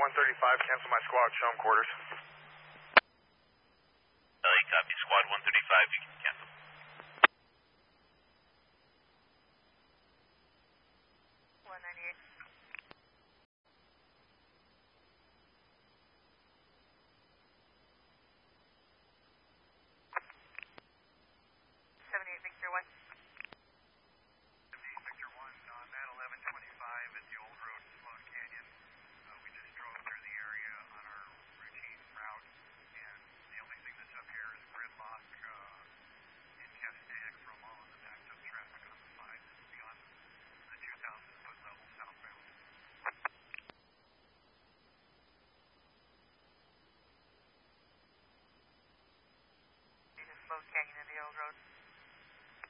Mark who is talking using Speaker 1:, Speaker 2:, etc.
Speaker 1: 135, cancel my squad, show them quarters.
Speaker 2: Copy, squad 135, you can cancel.
Speaker 3: Canyon in the old road.